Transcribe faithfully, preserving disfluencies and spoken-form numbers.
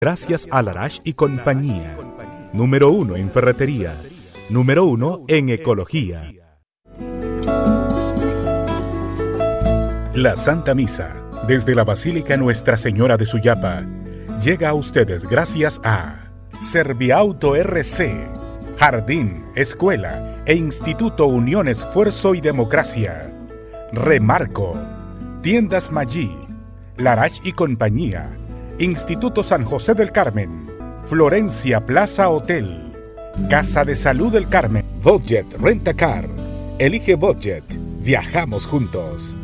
Gracias a Larache y compañía. Número uno en ferretería. Número uno en ecología. La Santa Misa, desde la Basílica Nuestra Señora de Suyapa, llega a ustedes gracias a Serviauto R C, Jardín, Escuela e Instituto Unión Esfuerzo y Democracia. Remarco, Tiendas Maggi, Larache y compañía, Instituto San José del Carmen, Florencia Plaza Hotel, Casa de Salud del Carmen, Budget Rentacar. Elige Budget, viajamos juntos.